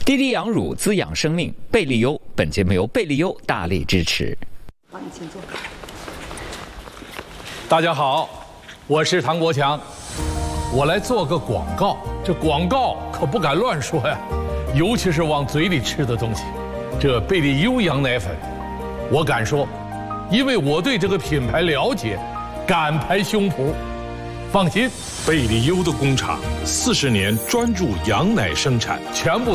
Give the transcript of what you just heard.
滴滴羊乳滋养生命，贝利优。本节目由贝利优大力支持。 好，你请坐。 大家好，我是唐国强，我来做个广告。这广告可不敢乱说呀，尤其是往嘴里吃的东西。这贝利优羊奶粉，我敢说，因为我对这个品牌了解，敢拍胸脯。放心， 贝利优的工厂40年专注羊奶生产， 全部